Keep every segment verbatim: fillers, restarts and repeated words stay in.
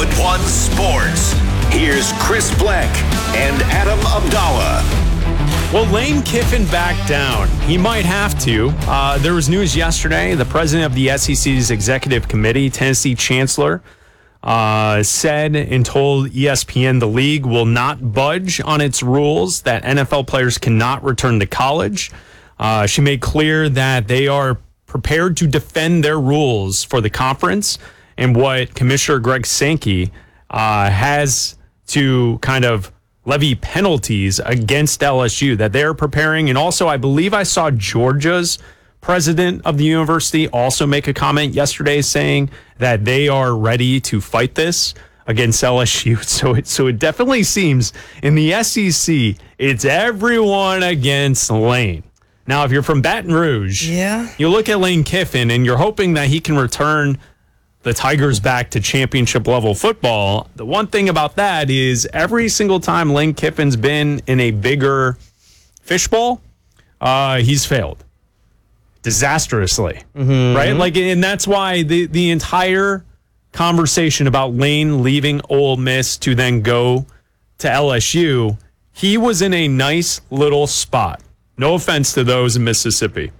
One Sports. Here's Chris Black and Adam Abdallah. Will Lane Kiffin back down? He might have to. Uh, there was news yesterday. The president of the S E C's executive committee, Tennessee Chancellor, uh, said and told E S P N the league will not budge on its rules that N F L players cannot return to college. Uh, she made clear that they are prepared to defend their rules for the conference and what Commissioner Greg Sankey uh, has to kind of levy penalties against L S U that they're preparing. And also, I believe I saw Georgia's president of the university also make a comment yesterday saying that they are ready to fight this against L S U. So it, so it definitely seems in the S E C, it's everyone against Lane. Now, if you're from Baton Rouge, yeah. you look at Lane Kiffin and you're hoping that he can return the Tigers back to championship level football. The one thing about that is every single time Lane Kiffin's been in a bigger fishbowl, uh, he's failed disastrously, mm-hmm. right? Like, and that's why the, the entire conversation about Lane leaving Ole Miss to then go to L S U, he was in a nice little spot. No offense to those in Mississippi,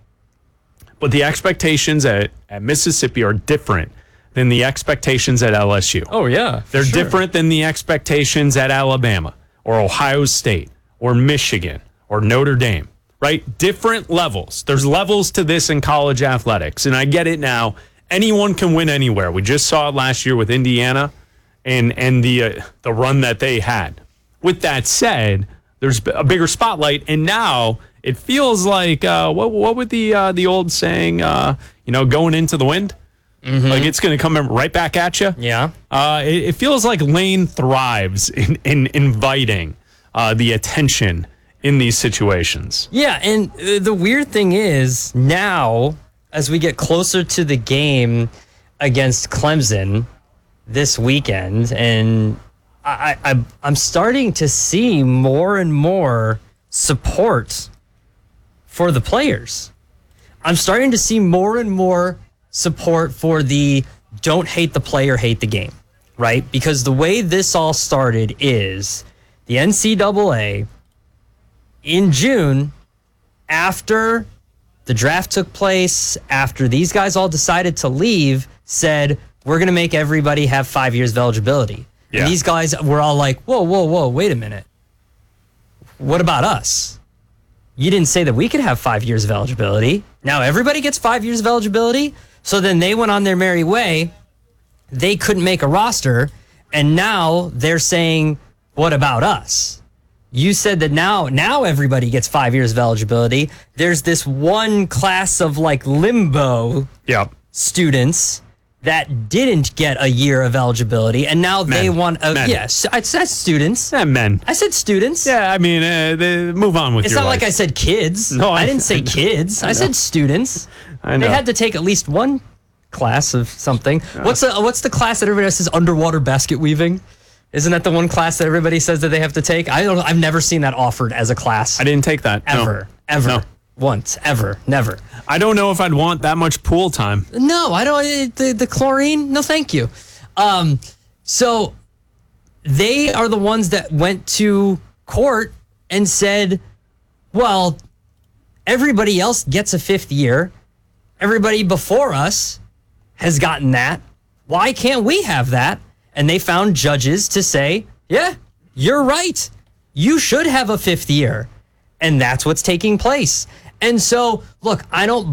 but the expectations at, at Mississippi are different than the expectations at L S U. Oh, yeah. They're sure. different than the expectations at Alabama or Ohio State or Michigan or Notre Dame, right? Different levels. There's levels to this in college athletics, and I get it now. Anyone can win anywhere. We just saw it last year with Indiana and, and the, uh, the run that they had. With that said, there's a bigger spotlight, and now it feels like, uh, what, what would the, uh, the old saying, uh, you know, going into the wind? Mm-hmm. Like it's going to come right back at you. Yeah. Uh, it, it feels like Lane thrives in, in inviting uh, the attention in these situations. Yeah, and the weird thing is now, as we get closer to the game against Clemson this weekend, and I, I, I'm starting to see more and more support for the players. I'm starting to see more and more support for the don't hate the player, hate the game, right? Because the way this all started is the N C double A in June, after the draft took place, after these guys all decided to leave, said, we're going to make everybody have five years of eligibility. Yeah. And these guys were all like, whoa, whoa, whoa, wait a minute. What about us? You didn't say that we could have five years of eligibility. Now everybody gets five years of eligibility. So then they went on their merry way. They couldn't make a roster. And now they're saying, what about us? You said that now, now everybody gets five years of eligibility. There's this one class of like limbo Yep. students that didn't get a year of eligibility. And now Men. they want, a, Men. yes, I said students. Yeah, men. I said students. Yeah, I mean, uh, the, move on with It's your not life. like I said kids. No, I- I didn't say kids. I, said students. I know. They had to take at least one class of something. What's the what's the class that everybody else says underwater basket weaving? Isn't that the one class that everybody says that they have to take? I don't know. I've never seen that offered as a class. I didn't take that. No. Ever. Ever. No. Once. Ever. Never. I don't know if I'd want that much pool time. No, I don't. it- The, the chlorine, no thank you. Um, so they are the ones that went to court and said, well, everybody else gets a fifth year. Everybody before us has gotten that. Why can't we have that? And they found judges to say, yeah, you're right. You should have a fifth year. And that's what's taking place. And so, look, I don't